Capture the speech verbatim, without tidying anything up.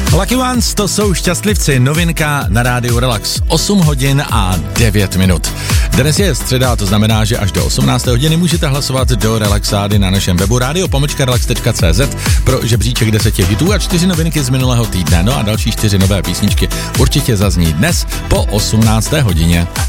Lucky Ones, to jsou šťastlivci, novinka na rádiu Relax. osm hodin a devět minut. Dnes je středa, to znamená, že až do osmnácté hodiny můžete hlasovat do Relaxády na našem webu radio pomlčka relax tečka cé zet pro žebříček deseti hitů a čtyři novinky z minulého týdne. No a další čtyři nové písničky určitě zazní dnes po osmnácté hodině.